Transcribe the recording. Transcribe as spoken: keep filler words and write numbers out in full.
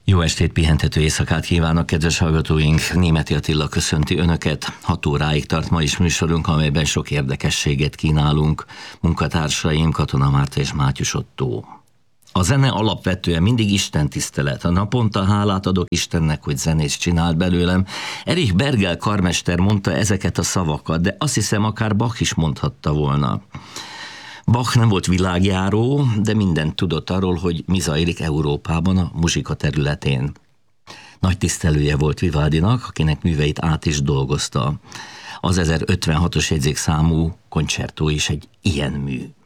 Jó estét, pihentető éjszakát kívánok, kedves hallgatóink! Németi Attila köszönti Önöket. Hat óráig tart ma is műsorunk, amelyben sok érdekességet kínálunk. Munkatársaim Katona Márta és Mátyus Ottó. A zene alapvetően mindig Isten tisztelet. A naponta hálát adok Istennek, hogy zenét csinált belőlem. Erich Bergel karmester mondta ezeket a szavakat, de azt hiszem akár Bach is mondhatta volna. Bach nem volt világjáró, de mindent tudott arról, hogy mi zajlik Európában a muzsika területén. Nagy tisztelője volt Vivaldinak, akinek műveit át is dolgozta. Az ezerötvenhatos jegyzékszámú koncertó is egy ilyen mű.